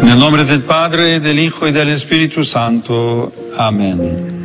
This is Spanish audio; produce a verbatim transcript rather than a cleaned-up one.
En el nombre del Padre, del Hijo y del Espíritu Santo. Amén.